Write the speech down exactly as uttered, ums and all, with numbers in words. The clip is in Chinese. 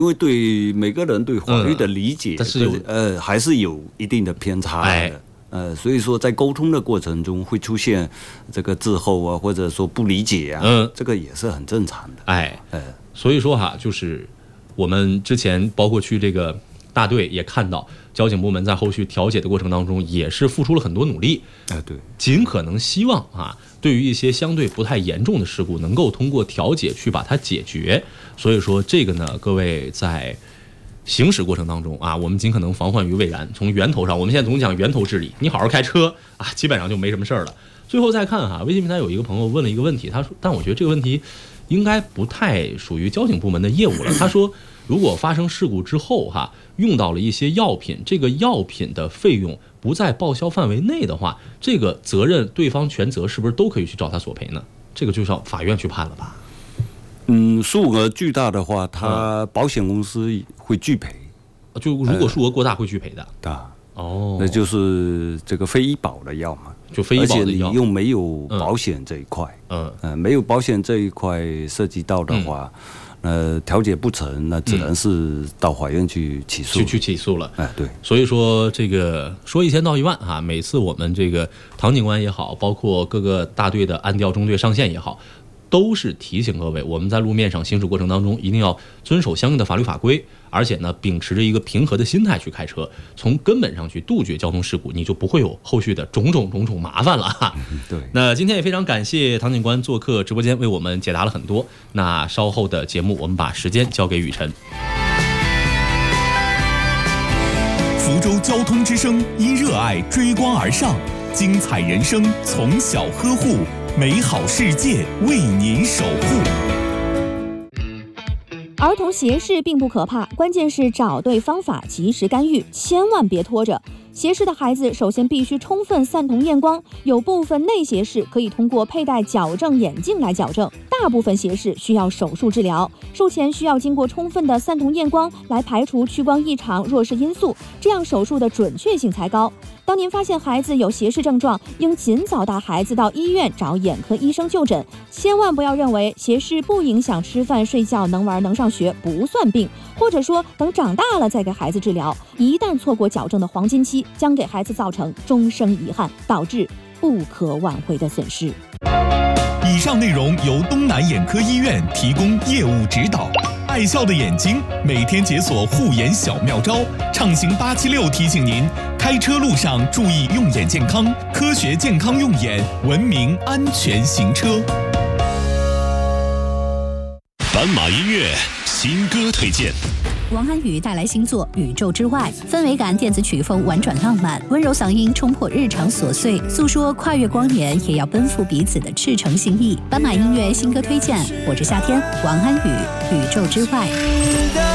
因为对每个人对法律的理解， 但是有呃还是有一定的偏差的。哎呃，所以说在沟通的过程中会出现这个滞后啊，或者说不理解啊，嗯，这个也是很正常的。 哎，呃，所以说哈，就是我们之前包括去这个大队也看到，交警部门在后续调解的过程当中也是付出了很多努力。 哎、呃，对， 尽可能希望啊，对于一些相对不太严重的事故，能够通过调解去把它解决。所以说这个呢，各位在行驶过程当中啊，我们尽可能防患于未然。从源头上，我们现在总讲源头治理，你好好开车啊，基本上就没什么事儿了。最后再看哈，微信平台有一个朋友问了一个问题，他说，但我觉得这个问题应该不太属于交警部门的业务了。他说，如果发生事故之后哈，用到了一些药品，这个药品的费用不在报销范围内的话，这个责任对方全责是不是都可以去找他索赔呢？这个就是要法院去判了吧？ 嗯，数额巨大的话，他保险公司会拒赔。 就如果数额过大会拒赔的。 对、 呃，哦， 那就是这个非医保的药嘛， 就非医保的药，而且你又没有保险这一块，嗯，呃，没有保险这一块涉及到的话，嗯、呃，调解不成，那只能是到法院去起诉， 去去起诉了。 哎，对。 所以说这个说一千道一万啊，每次我们这个唐警官也好，包括各个大队的安调中队上线也好，都是提醒各位，我们在路面上行驶过程当中，一定要遵守相应的法律法规，而且呢，秉持着一个平和的心态去开车，从根本上去杜绝交通事故，你就不会有后续的种种种种麻烦了哈。 嗯、对。 那今天也非常感谢唐警官做客直播间，为我们解答了很多。那稍后的节目，我们把时间交给雨辰。 福州交通之声，因热爱追光而上，精彩人生从小呵护。美好世界为您守护。 儿童斜视并不可怕，关键是找对方法，及时干预，千万别拖着。斜视的孩子首先必须充分散瞳验光，有部分内斜视可以通过佩戴矫正眼镜来矫正，大部分斜视需要手术治疗。术前需要经过充分的散瞳验光来排除屈光异常、弱视因素，这样手术的准确性才高。当您发现孩子有斜视症状，应尽早带孩子到医院找眼科医生就诊，千万不要认为斜视不影响吃饭、睡觉、能玩、能上学不算病，或者说等长大了再给孩子治疗。一旦错过矫正的黄金期，将给孩子造成终生遗憾，导致不可挽回的损失。 以上内容由东南眼科医院提供业务指导。爱笑的眼睛，每天解锁护眼小妙招。畅行八七六提醒您，开车路上注意用眼健康，科学健康用眼，文明安全行车。 斑马音乐新歌推荐。 王安宇带来新作《宇宙之外》，氛围感电子曲风婉转浪漫，温柔嗓音冲破日常琐碎，诉说跨越光年也要奔赴彼此的赤诚心意。斑马音乐新歌推荐，我是夏天，王安宇《宇宙之外》。